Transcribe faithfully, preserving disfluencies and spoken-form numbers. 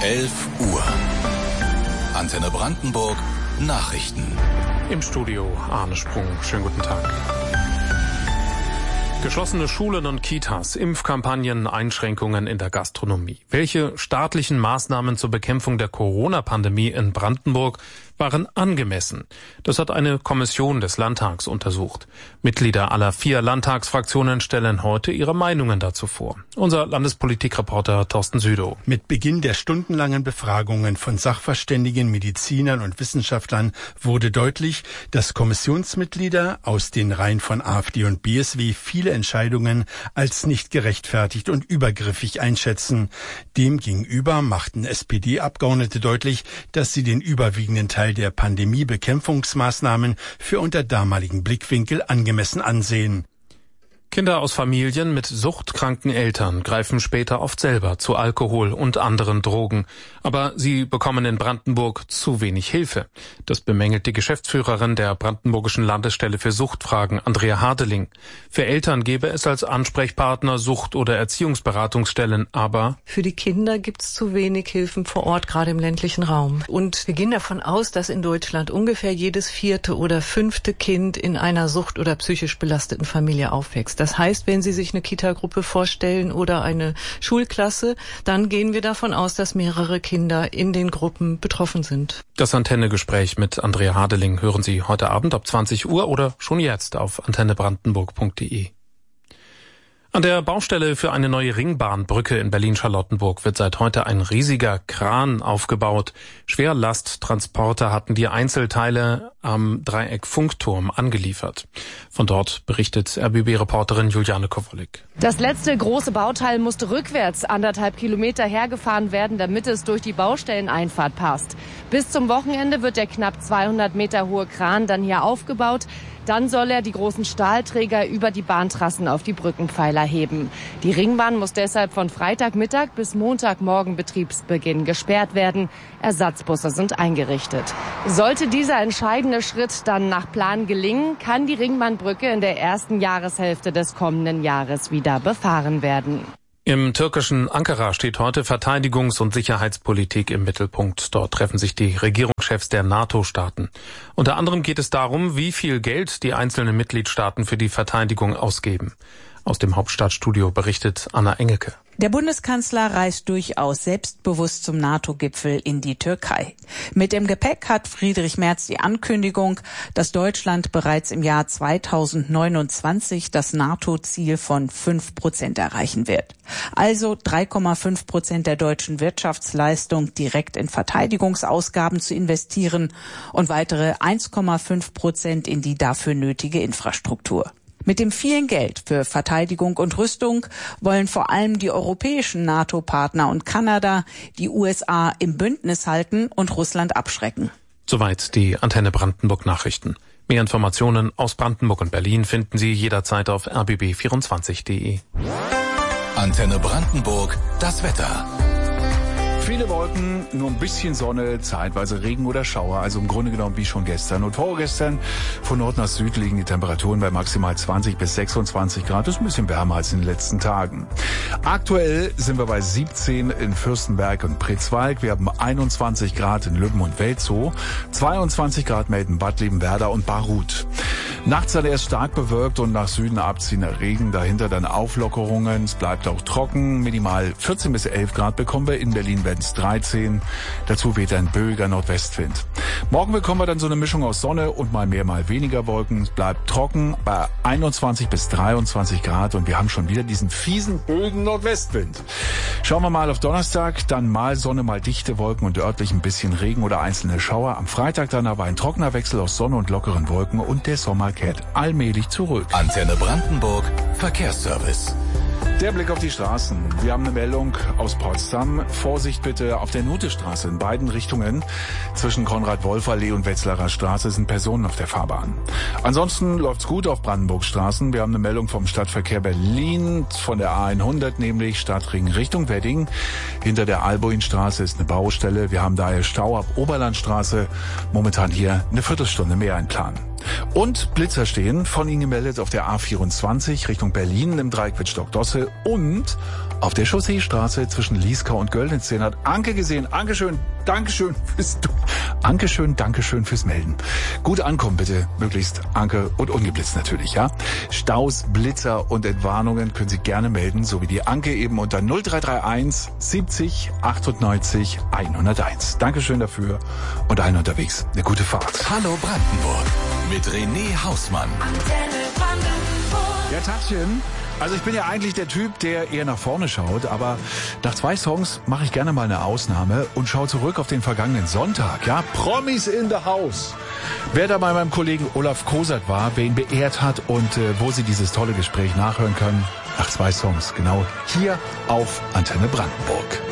elf Uhr. Antenne Brandenburg Nachrichten. Im Studio Arne Sprung. Schönen guten Tag. Geschlossene Schulen und Kitas, Impfkampagnen, Einschränkungen in der Gastronomie. Welche staatlichen Maßnahmen zur Bekämpfung der Corona-Pandemie in Brandenburg waren angemessen? Das hat eine Kommission des Landtags untersucht. Mitglieder aller vier Landtagsfraktionen stellen heute ihre Meinungen dazu vor. Unser Landespolitikreporter Thorsten Südow. Mit Beginn der stundenlangen Befragungen von Sachverständigen, Medizinern und Wissenschaftlern wurde deutlich, dass Kommissionsmitglieder aus den Reihen von AfD und B S W viele Entscheidungen als nicht gerechtfertigt und übergriffig einschätzen. Demgegenüber machten S P D-Abgeordnete deutlich, dass sie den überwiegenden Teil der Pandemiebekämpfungsmaßnahmen für unter damaligen Blickwinkel angemessen ansehen. Kinder aus Familien mit suchtkranken Eltern greifen später oft selber zu Alkohol und anderen Drogen. Aber sie bekommen in Brandenburg zu wenig Hilfe. Das bemängelt die Geschäftsführerin der Brandenburgischen Landesstelle für Suchtfragen, Andrea Hadeling. Für Eltern gäbe es als Ansprechpartner Sucht- oder Erziehungsberatungsstellen, aber für die Kinder gibt es zu wenig Hilfen vor Ort, gerade im ländlichen Raum. Und wir gehen davon aus, dass in Deutschland ungefähr jedes vierte oder fünfte Kind in einer sucht- oder psychisch belasteten Familie aufwächst. Das heißt, wenn Sie sich eine Kita-Gruppe vorstellen oder eine Schulklasse, dann gehen wir davon aus, dass mehrere Kinder in den Gruppen betroffen sind. Das Antenne-Gespräch mit Andrea Hadeling hören Sie heute Abend ab zwanzig Uhr oder schon jetzt auf antenne brandenburg punkt de. An der Baustelle für eine neue Ringbahnbrücke in Berlin-Charlottenburg wird seit heute ein riesiger Kran aufgebaut. Schwerlasttransporter hatten die Einzelteile am Dreieck-Funkturm angeliefert. Von dort berichtet R B B-Reporterin Juliane Kowalik. Das letzte große Bauteil musste rückwärts anderthalb Kilometer hergefahren werden, damit es durch die Baustelleneinfahrt passt. Bis zum Wochenende wird der knapp zweihundert Meter hohe Kran dann hier aufgebaut. Dann soll er die großen Stahlträger über die Bahntrassen auf die Brückenpfeiler heben. Die Ringbahn muss deshalb von Freitagmittag bis Montagmorgen Betriebsbeginn gesperrt werden. Ersatzbusse sind eingerichtet. Sollte dieser entscheidende Schritt dann nach Plan gelingen, kann die Ringbahnbrücke in der ersten Jahreshälfte des kommenden Jahres wieder befahren werden. Im türkischen Ankara steht heute Verteidigungs- und Sicherheitspolitik im Mittelpunkt. Dort treffen sich die Regierungschefs der NATO-Staaten. Unter anderem geht es darum, wie viel Geld die einzelnen Mitgliedstaaten für die Verteidigung ausgeben. Aus dem Hauptstadtstudio berichtet Anna Engelke. Der Bundeskanzler reist durchaus selbstbewusst zum NATO-Gipfel in die Türkei. Mit dem Gepäck hat Friedrich Merz die Ankündigung, dass Deutschland bereits im Jahr zweitausendneunundzwanzig das NATO-Ziel von fünf Prozent erreichen wird. Also drei Komma fünf Prozent der deutschen Wirtschaftsleistung direkt in Verteidigungsausgaben zu investieren und weitere eins Komma fünf Prozent in die dafür nötige Infrastruktur. Mit dem vielen Geld für Verteidigung und Rüstung wollen vor allem die europäischen NATO-Partner und Kanada die U S A im Bündnis halten und Russland abschrecken. Soweit die Antenne Brandenburg Nachrichten. Mehr Informationen aus Brandenburg und Berlin finden Sie jederzeit auf r b b vierundzwanzig punkt de. Antenne Brandenburg, das Wetter. Viele Wolken, nur ein bisschen Sonne, zeitweise Regen oder Schauer, also im Grunde genommen wie schon gestern. Und vorgestern von Nord nach Süd liegen die Temperaturen bei maximal zwanzig bis sechsundzwanzig Grad. Das ist ein bisschen wärmer als in den letzten Tagen. Aktuell sind wir bei siebzehn in Fürstenberg und Pritzwalk. Wir haben einundzwanzig Grad in Lübben und Welzow, zweiundzwanzig Grad melden Bad Liebenwerda und Barut. Nachts dann erst stark bewölkt und nach Süden abziehender Regen. Dahinter dann Auflockerungen. Es bleibt auch trocken. Minimal vierzehn bis elf Grad bekommen wir in Berlin. dreizehn. Dazu weht ein böiger Nordwestwind. Morgen bekommen wir dann so eine Mischung aus Sonne und mal mehr, mal weniger Wolken. Es bleibt trocken bei einundzwanzig bis dreiundzwanzig Grad und wir haben schon wieder diesen fiesen, böigen Nordwestwind. Schauen wir mal auf Donnerstag, dann mal Sonne, mal dichte Wolken und örtlich ein bisschen Regen oder einzelne Schauer. Am Freitag dann aber ein trockener Wechsel aus Sonne und lockeren Wolken und der Sommer kehrt allmählich zurück. Antenne Brandenburg, Verkehrsservice. Der Blick auf die Straßen. Wir haben eine Meldung aus Potsdam. Vorsicht bitte auf der Notestraße in beiden Richtungen. Zwischen Konrad-Wolf-Allee und Wetzlarer Straße sind Personen auf der Fahrbahn. Ansonsten läuft's gut auf Brandenburgstraßen. Wir haben eine Meldung vom Stadtverkehr Berlin von der A hundert, nämlich Stadtring Richtung Wedding. Hinter der Albuinstraße ist eine Baustelle. Wir haben daher Stau ab Oberlandstraße. Momentan hier eine Viertelstunde mehr einplanen. Und Blitzer stehen, von Ihnen gemeldet auf der A vierundzwanzig Richtung Berlin im Dreieck Wittstock-Dosse und auf der Chausseestraße zwischen Lieskau und Göllnitz. Den hat Anke gesehen. Ankeschön, Dankeschön fürs Ankeschön, Dankeschön fürs Melden. Gut ankommen bitte, möglichst Anke und ungeblitzt natürlich, ja. Staus, Blitzer und Entwarnungen können Sie gerne melden, so wie die Anke eben unter null drei drei eins siebzig achtundneunzig hunderteins. Dankeschön dafür und allen unterwegs eine gute Fahrt. Hallo Brandenburg mit René Hausmann. Ja, Tagchen. Also ich bin ja eigentlich der Typ, der eher nach vorne schaut, aber nach zwei Songs mache ich gerne mal eine Ausnahme und schaue zurück auf den vergangenen Sonntag. Ja, Promis in the House. Wer da bei meinem Kollegen Olaf Kosert war, wer ihn beehrt hat und äh, wo Sie dieses tolle Gespräch nachhören können. Nach zwei Songs, genau hier auf Antenne Brandenburg.